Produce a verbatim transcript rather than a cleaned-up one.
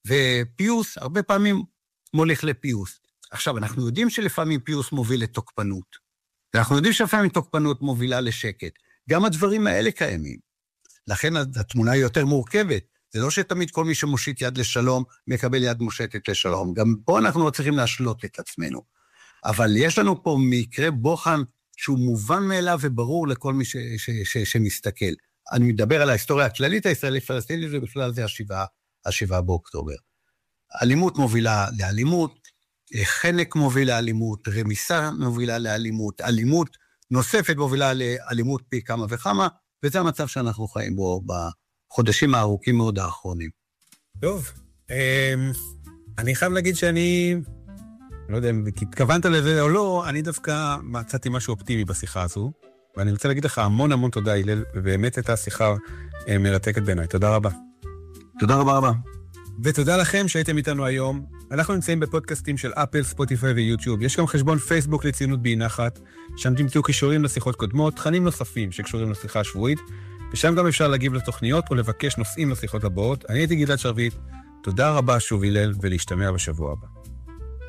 ופיוס הרבה פעמים מוליך לפיוס. עכשיו, אנחנו יודעים שלפעמים פיוס מוביל לתוקפנות. ואנחנו יודעים שלפעמים תוקפנות מובילה לשקט. גם הדברים האלה קיימים. לכן התמונה היא יותר מורכבת. זה לא שתמיד כל מי שמושיט יד לשלום, מקבל יד מושטת לשלום. גם פה אנחנו לא צריכים להשלות את עצמנו. אבל יש לנו פה מקרה בוחן, שהוא מובן מאליו וברור לכל מי ש- ש- ש- שמסתכל. אני מדבר על ההיסטוריה הכללית הישראלית-פלסטינית, ובכלל זה השבעה, השבעה באוקטובר. אלימות מובילה לאלימות, חנק מוביל לאלימות, רמיסה מובילה לאלימות, אלימות נוספת מובילה לאלימות פי כמה וכמה, וזה המצב שאנחנו חיים בו בחודשים הארוכים מאוד האחרונים. טוב, אני חייב להגיד שאני, לא יודע אם התכוונת לזה או לא, אני דווקא מצאתי משהו אופטימי בשיחה הזו, ואני רוצה להגיד לך המון המון תודה, הלל, ובאמת הייתה שיחה מרתקת בעיניי. תודה רבה. תודה רבה רבה. ותודה לכם שהייתם איתנו היום. אנחנו נמצאים בפודקאסטים של אפל, ספוטיפיי ויוטיוב. יש גם חשבון פייסבוק לציונות באי נחת, שם תמצאו קישורים לשיחות קודמות, תכנים נוספים שקשורים לשיחה השבועית, ושם גם אפשר להגיב לתוכניות או לבקש נושאים לשיחות הבאות. אני הייתי גלעד שרביט, תודה רבה שוב הלל, ולהשתמע בשבוע הבא.